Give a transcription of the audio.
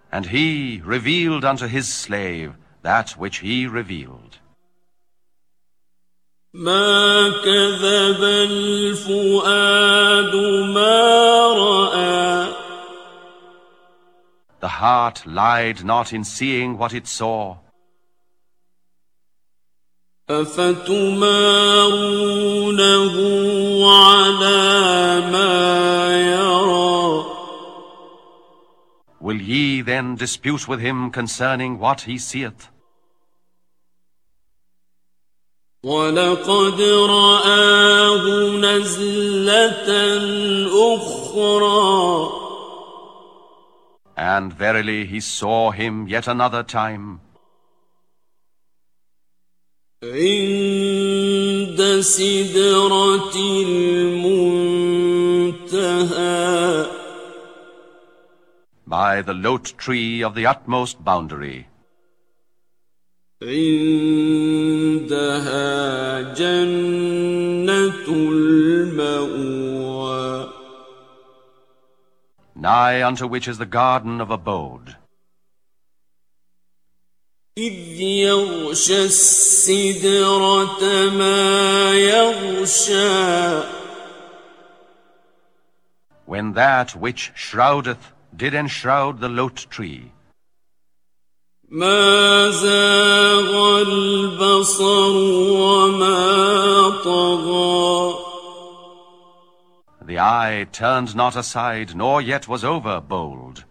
And he revealed unto his slave that which he revealed. ما كذب الفؤاد ما رأى. The heart lied not in seeing what it saw. أفتمارونه على ما يرى. Will ye then dispute with him concerning what he seeth? وَلَقَدْ رَآهُ نَزْلَةً أُخْرَى. And verily he saw him yet another time. عند سدرة المنتهى. By the lote tree of the utmost boundary. عندها جنة المأوى. Nigh unto which is the garden of abode. إذ يغشى السدرة ما يغشى. When that which shroudeth did enshroud the lote tree. ما زاغ البصر وما طغى. The eye turned not aside, nor yet was over bold.